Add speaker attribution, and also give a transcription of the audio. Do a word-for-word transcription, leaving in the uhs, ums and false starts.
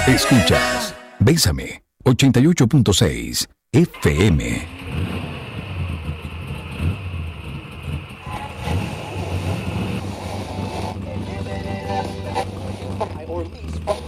Speaker 1: Escuchas Bésame ochenta y ocho punto seis F M.
Speaker 2: Or lease